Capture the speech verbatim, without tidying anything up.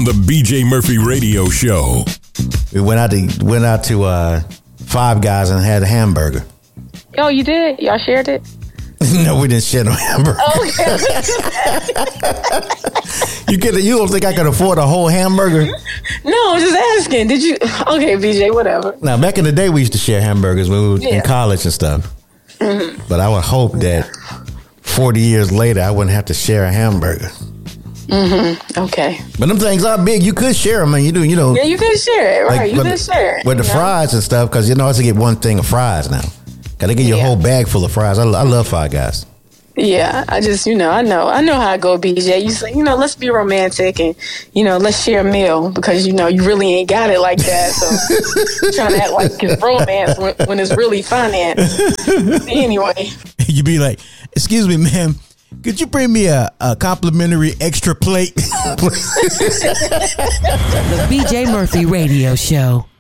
The B J Murphy Radio Show. We went out to went out to uh, Five Guys and had a hamburger. Oh, you did? Y'all shared it? No, we didn't share no hamburger. Oh, okay. you get you don't think I could afford a whole hamburger? No, I'm just asking. Did you? Okay, B J, whatever. Now, back in the day, we used to share hamburgers when we were Yeah. in college and stuff. Mm-hmm. But I would hope that forty years later, I wouldn't have to share a hamburger. Mm-hmm. Okay. But them things are big. You could share them, and you do, you know. Yeah, you could share it, right? Like, you with could the, share it. with the you know? fries and stuff, because you know I have to get one thing of fries now. Cause they get you a Yeah. whole bag full of fries. I, I love Five Guys. Yeah, I just, you know, I know, I know how I go, B J. You say, you know, let's be romantic and, you know, let's share a meal because, you know, you really ain't got it like that. So you're trying to act like it's romance when, when it's really finance. Anyway. You be like, excuse me, ma'am. Could you bring me a, a complimentary extra plate? The B J Murphy Radio Show.